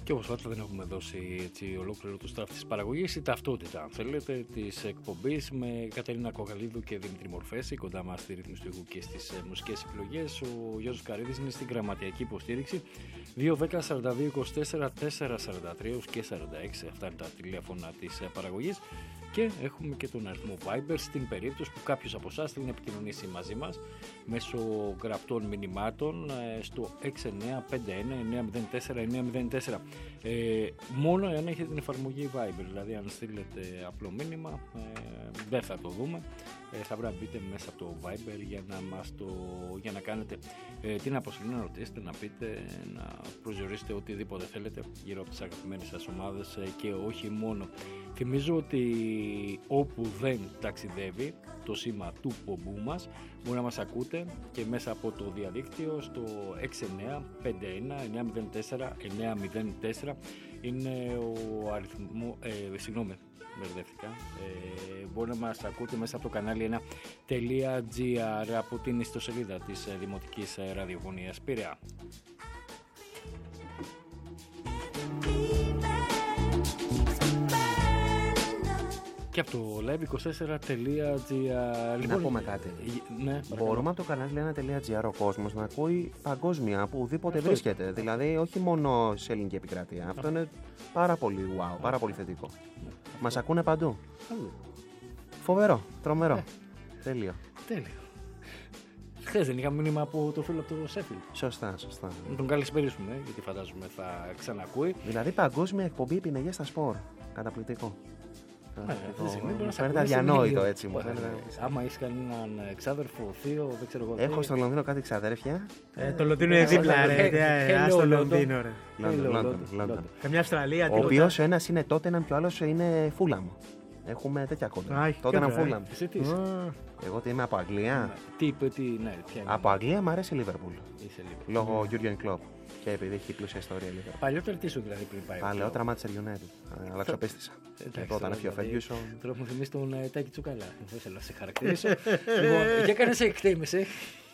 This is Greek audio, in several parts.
Και όπως πάντα δεν έχουμε δώσει έτσι ολόκληρο το staff της παραγωγής, η ταυτότητα αν θέλετε της εκπομπής με Κατερίνα Κοκαλίδου και Δημήτρη Μορφέση κοντά μας στη ρύθμιση του ήχου και στις μουσικές επιλογές. Ο Γιώργος Καρίδης είναι στην γραμματιακή υποστήριξη. 2-10-42-24-443 και 46, αυτά είναι τα τηλέφωνα της παραγωγής. Και έχουμε και τον αριθμό Viber στην περίπτωση που κάποιος από εσάς θέλει να επικοινωνήσει μαζί μας μέσω γραπτών μηνυμάτων στο 6951-904-904. Μόνο εάν έχετε την εφαρμογή Viber, δηλαδή αν στείλετε απλό μήνυμα δεν θα το δούμε. Θα πρέπει να μπείτε μέσα από το Viber για να κάνετε την αποστολή, να ρωτήσετε, να πείτε, να προσδιορίσετε οτιδήποτε θέλετε γύρω από τις αγαπημένες σας ομάδες και όχι μόνο. Θυμίζω ότι όπου δεν ταξιδεύει το σήμα του πομπού μας μπορεί να μας ακούτε και μέσα από το διαδίκτυο στο 6951-904-904 είναι ο αριθμό, συγγνώμη, μπερδεύτηκα. Μπορεί να μας ακούτε μέσα από το κανάλι 1.gr από την ιστοσελίδα της Δημοτικής Ραδιοφωνίας Πειραιά. Και από το live24.gr. Να πούμε κάτι. Ναι, μπορούμε από το κανάλι 1.gr ο κόσμος να ακούει παγκόσμια από ουδήποτε βρίσκεται. Δηλαδή, όχι μόνο σε ελληνική επικράτεια. Αυτό είναι πάρα πολύ wow, πάρα πολύ θετικό. Μας ακούνε παντού. Φοβερό, τρομερό. Τέλειο. Χθες δεν είχα μήνυμα από το φίλο από το Σέφιλ. Σωστά. Να τον καλησπερίσουμε, γιατί φαντάζομαι θα ξανακούει. Δηλαδή, παγκόσμια εκπομπή πινελιές στα σπορ. Καταπληκτικό. Φαίνεται αδιανόητο έτσι μου. Άμα είσαι κανέναν ξάδερφο, θείο, δεν ξέρω εγώ. Έχω στο Λονδίνο κάτι ξαδέρφια. Το Λονδίνο είναι δίπλα, ρε. Στο Λονδίνο, ρε. Λονδίνο. Καμιά Αυστραλία, ο οποίος ο ένας είναι Τότεναμ και ο άλλος είναι Φούλαμ. Έχουμε τέτοια κόμματα. Τότεναμ Φούλαμ. Εγώ τι είμαι από Αγγλία. Από Αγγλία μου αρέσει η Λίβερπουλ. Λόγω Γιούργεν Κλοπ. Και επειδή έχει πλούσια ιστορία λίγο. Παλιότερα τι σου δηλαδή πριν πάει. Παλαιότερα Manchester United. Αλλαξοπίστησα. Και όταν έφυγε ο Ferguson. Τώρα μου θυμίζει τον Τάκη Τσουκαλά. Δεν θέλω να σε χαρακτηρίσω. Λοιπόν, για κάνε σε εκτίμηση.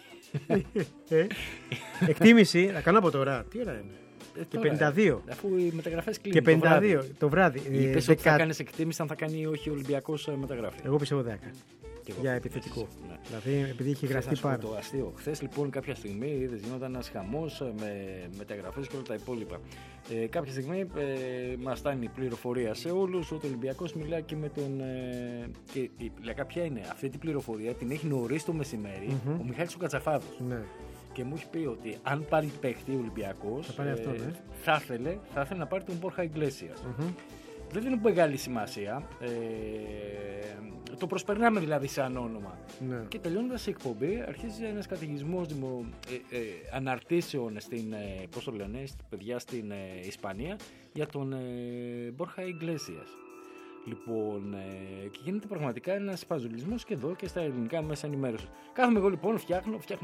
Εκτίμηση, θα κάνω από τώρα. Τι ώρα είναι. Και 52. Αφού οι μεταγραφές κλείνουν. Και 52 το βράδυ. Είπες ότι θα κάνεις εκτίμηση αν θα κάνει ή όχι ο Ολυμπιακός μεταγράφη. Εγώ πιστεύω 10. Για επιθετικό. Ναι. Δηλαδή, επειδή έχει γραφτεί πάρα. Το αστείο. Χθες λοιπόν, κάποια στιγμή είδες, γινόταν ένας χαμός με μεταγραφές και όλα τα υπόλοιπα. Κάποια στιγμή μας φτάνει η πληροφορία σε όλους ότι ο Ολυμπιακός μιλάει και με τον. Και η κάποια είναι αυτή την πληροφορία, την έχει νωρίς το μεσημέρι ο Μιχάλης ο Κατσαφάδος. Ναι. Και μου έχει πει ότι αν πάρει παίχτη ο Ολυμπιακός θα ήθελε να πάρει τον Μπόρχα Ιγκλέσιας. Δεν δίνει μεγάλη σημασία. Το προσπερνάμε δηλαδή σαν όνομα. Ναι. Και τελειώνοντας η εκπομπή, αρχίζει ένας καταιγισμός αναρτήσεων στην Ισπανία για τον Μπόρχα Ιγκλέσιας. Λοιπόν, και γίνεται πραγματικά ένας παζουλισμός και εδώ και στα ελληνικά μέσα ενημέρωση. Κάθομαι εγώ λοιπόν, φτιάχνω